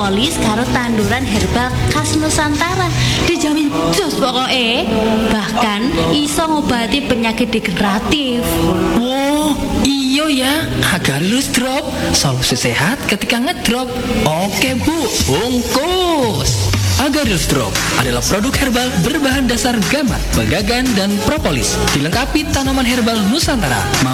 propolis karo tanduran herbal khas Nusantara. Dijamin jos pokoke. Bahkan iso ngobati penyakit degeneratif. Oh, iyo ya, Agarylus Drop, solusi sehat ketika ngedrop. Oke Bu, bungkus. Agarylus Drop adalah produk herbal berbahan dasar gamat, pegagan, dan propolis. Dilengkapi tanaman herbal Nusantara.